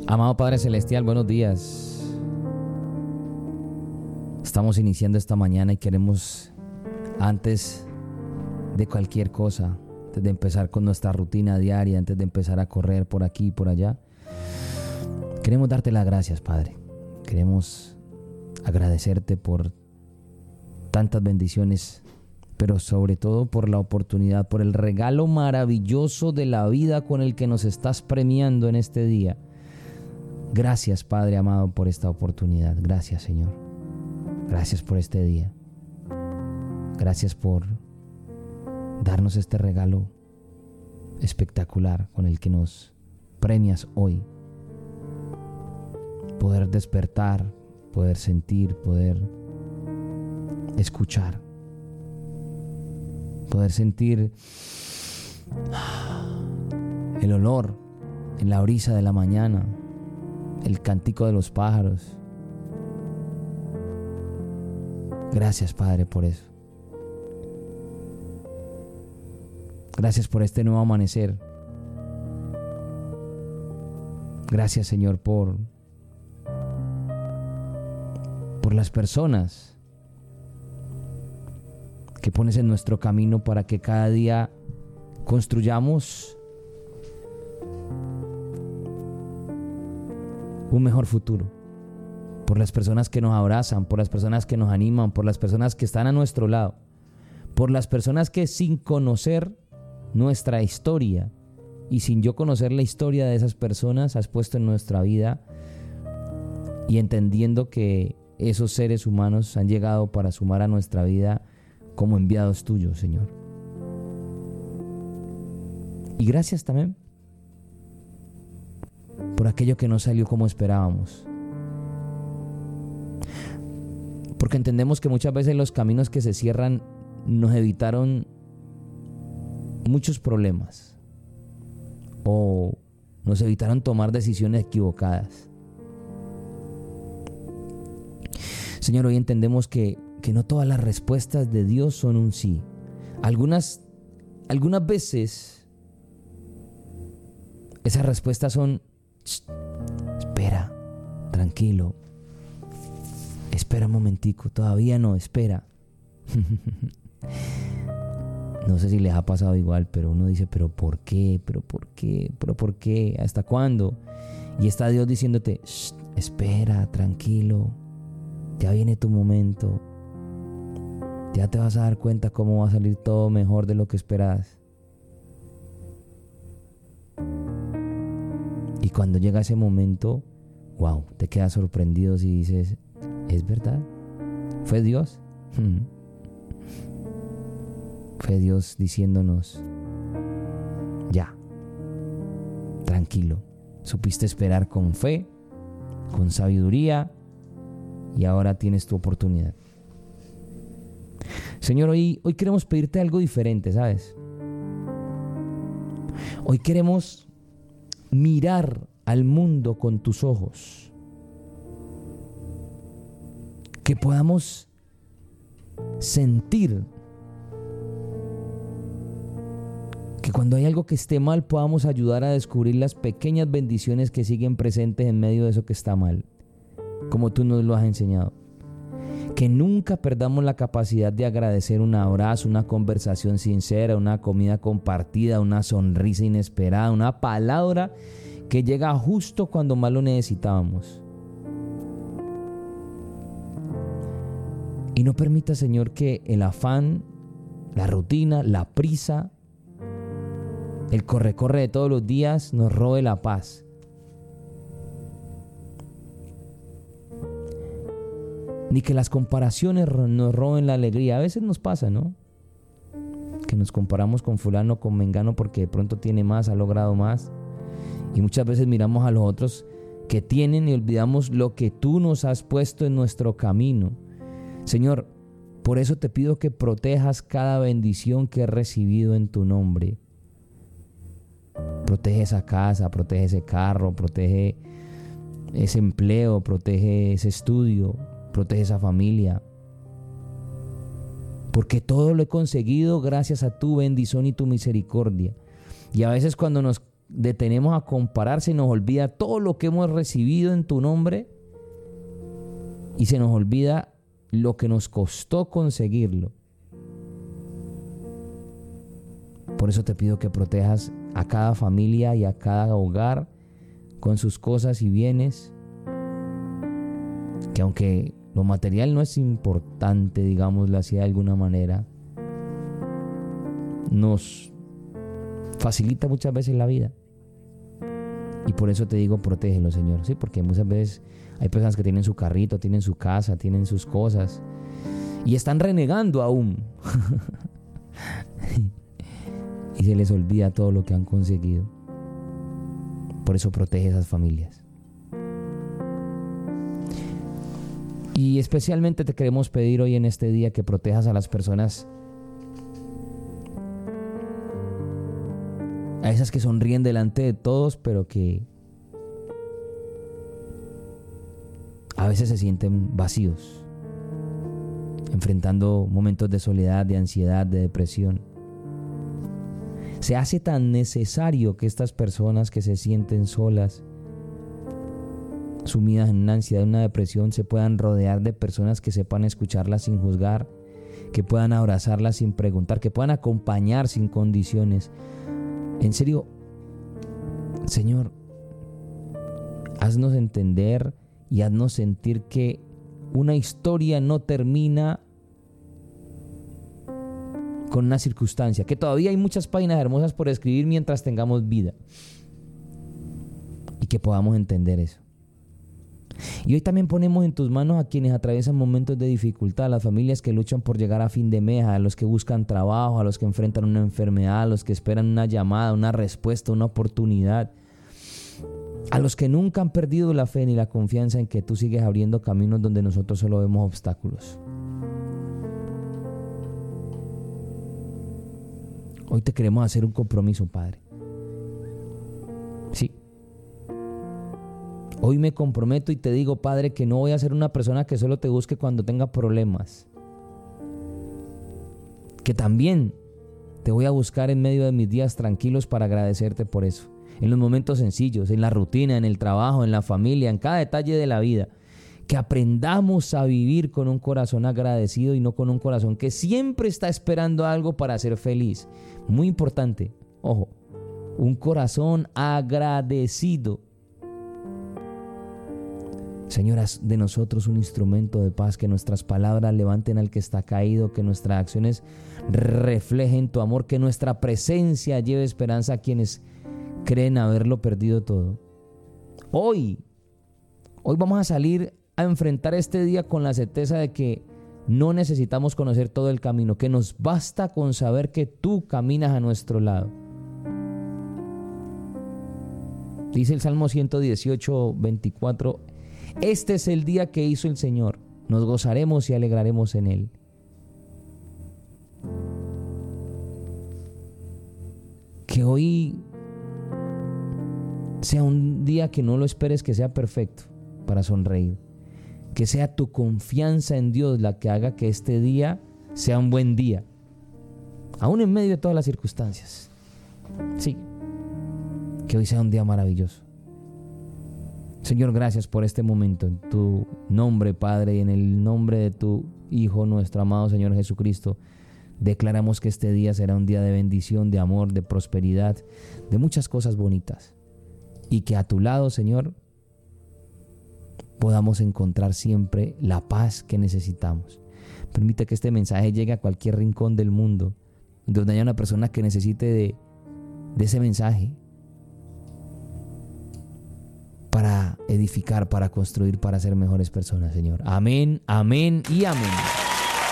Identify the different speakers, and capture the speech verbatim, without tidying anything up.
Speaker 1: Amado Padre Celestial, buenos días. Estamos iniciando esta mañana y queremos, antes de cualquier cosa, antes de empezar con nuestra rutina diaria, antes de empezar a correr por aquí y por allá, queremos darte las gracias, Padre. Queremos agradecerte por tantas bendiciones, pero sobre todo por la oportunidad, por el regalo maravilloso de la vida con el que nos estás premiando en este día. Gracias, Padre amado, por esta oportunidad. Gracias, Señor. Gracias por este día. Gracias por darnos este regalo espectacular con el que nos premias hoy. Poder despertar, poder sentir, poder escuchar, poder sentir el olor en la brisa de la mañana, el cántico de los pájaros. Gracias, Padre, por eso. Gracias por este nuevo amanecer. Gracias, Señor, por por las personas que pones en nuestro camino para que cada día construyamos un mejor futuro. Por las personas que nos abrazan, por las personas que nos animan, por las personas que están a nuestro lado, por las personas que sin conocer nuestra historia y sin yo conocer la historia de esas personas has puesto en nuestra vida, y entendiendo que esos seres humanos han llegado para sumar a nuestra vida como enviados tuyos, Señor. Y gracias también por aquello que no salió como esperábamos. Porque entendemos que muchas veces los caminos que se cierran nos evitaron muchos problemas o nos evitaron tomar decisiones equivocadas. Señor, hoy entendemos que, que no todas las respuestas de Dios son un sí. Algunas, algunas veces esas respuestas son: espera, tranquilo, espera un momentico, todavía no, espera. No sé si les ha pasado igual, pero uno dice, pero ¿por qué? ¿Pero por qué? ¿Pero por qué? ¿Hasta cuándo? Y está Dios diciéndote, espera, tranquilo, ya viene tu momento, ya te vas a dar cuenta cómo va a salir todo mejor de lo que esperabas. Y cuando llega ese momento, wow, te quedas sorprendido y dices, ¿es verdad? ¿Fue Dios? Fue Dios diciéndonos, ya, tranquilo, supiste esperar con fe, con sabiduría, y ahora tienes tu oportunidad. Señor, hoy, hoy queremos pedirte algo diferente, ¿sabes? Hoy queremos mirar al mundo con tus ojos. Que podamos sentir que cuando hay algo que esté mal podamos ayudar a descubrir las pequeñas bendiciones que siguen presentes en medio de eso que está mal, como tú nos lo has enseñado. Que nunca perdamos la capacidad de agradecer un abrazo, una conversación sincera, una comida compartida, una sonrisa inesperada, una palabra que llega justo cuando más lo necesitábamos. Y no permita, Señor, que el afán, la rutina, la prisa, el corre-corre de todos los días nos robe la paz. Ni que las comparaciones nos roben la alegría. A veces nos pasa, ¿no? Que nos comparamos con fulano, con mengano, porque de pronto tiene más, ha logrado más. Y muchas veces miramos a los otros que tienen y olvidamos lo que tú nos has puesto en nuestro camino. Señor, por eso te pido que protejas cada bendición que he recibido en tu nombre. Protege esa casa, protege ese carro, protege ese empleo, protege ese estudio, protege esa familia. Porque todo lo he conseguido gracias a tu bendición y tu misericordia. Y a veces cuando nos detenemos a comparar, se nos olvida todo lo que hemos recibido en tu nombre y se nos olvida lo que nos costó conseguirlo. Por eso te pido que protejas a cada familia y a cada hogar con sus cosas y bienes, que aunque lo material no es importante, digámoslo así de alguna manera, nos facilita muchas veces la vida. Y por eso te digo, protégelo, Señor. Sí, porque muchas veces hay personas que tienen su carrito, tienen su casa, tienen sus cosas y están renegando aún. Y se les olvida todo lo que han conseguido. Por eso protege esas familias. Y especialmente te queremos pedir hoy en este día que protejas a las personas, a esas que sonríen delante de todos, pero que a veces se sienten vacíos, enfrentando momentos de soledad, de ansiedad, de depresión. Se hace tan necesario que estas personas que se sienten solas, sumidas en una ansiedad, en una depresión, se puedan rodear de personas que sepan escucharlas sin juzgar, que puedan abrazarlas sin preguntar, que puedan acompañar sin condiciones. En serio, Señor, haznos entender y haznos sentir que una historia no termina con una circunstancia, que todavía hay muchas páginas hermosas por escribir mientras tengamos vida, y que podamos entender eso. Y hoy también ponemos en tus manos a quienes atraviesan momentos de dificultad, a las familias que luchan por llegar a fin de mes, a los que buscan trabajo, a los que enfrentan una enfermedad, a los que esperan una llamada, una respuesta, una oportunidad, a los que nunca han perdido la fe ni la confianza en que tú sigues abriendo caminos donde nosotros solo vemos obstáculos. Hoy te queremos hacer un compromiso, Padre. Sí. Hoy me comprometo y te digo, Padre, que no voy a ser una persona que solo te busque cuando tenga problemas. Que también te voy a buscar en medio de mis días tranquilos para agradecerte por eso. En los momentos sencillos, en la rutina, en el trabajo, en la familia, en cada detalle de la vida. Que aprendamos a vivir con un corazón agradecido y no con un corazón que siempre está esperando algo para ser feliz. Muy importante, ojo, un corazón agradecido. Señor, haz de nosotros un instrumento de paz, que nuestras palabras levanten al que está caído, que nuestras acciones reflejen tu amor, que nuestra presencia lleve esperanza a quienes creen haberlo perdido todo. Hoy, hoy vamos a salir a enfrentar este día con la certeza de que no necesitamos conocer todo el camino, que nos basta con saber que tú caminas a nuestro lado. Dice el Salmo ciento dieciocho, veinticuatro, este es el día que hizo el Señor, nos gozaremos y alegraremos en él. Que hoy sea un día que no lo esperes que sea perfecto para sonreír. Que sea tu confianza en Dios la que haga que este día sea un buen día, aún en medio de todas las circunstancias. Sí, que hoy sea un día maravilloso. Señor, gracias por este momento. En tu nombre, Padre, y en el nombre de tu Hijo, nuestro amado Señor Jesucristo, declaramos que este día será un día de bendición, de amor, de prosperidad, de muchas cosas bonitas. Y que a tu lado, Señor, podamos encontrar siempre la paz que necesitamos. Permite que este mensaje llegue a cualquier rincón del mundo, donde haya una persona que necesite de, de ese mensaje, para edificar, para construir, para ser mejores personas, Señor. Amén, amén y amén.